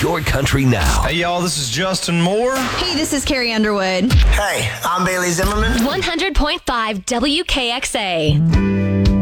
your country now. Hey, y'all, this is Justin Moore. Hey, this is Carrie Underwood. Hey, I'm Bailey Zimmerman. 100.5 WKXA.